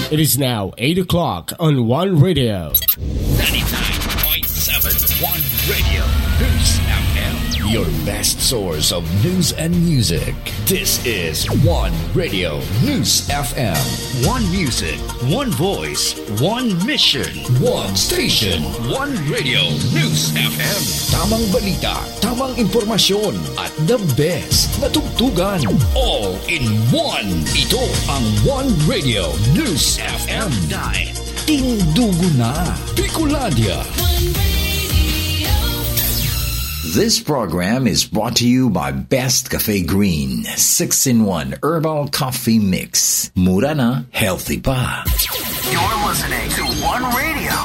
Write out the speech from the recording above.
It is now 8 o'clock on One Radio. 99.7 One Radio News FM. Your best source of news and music. This is One Radio News FM. One music, one voice, one mission, one station. One Radio News FM. Tamang balita, tamang impormasyon, at the best na tugtugan. All in one. Ito ang One Radio News FM. Dahil tindugo na. Bicolandia. This program is brought to you by Best Cafe Green 6-in-1 Herbal Coffee Mix. Mura na, healthy pa. You're listening to One Radio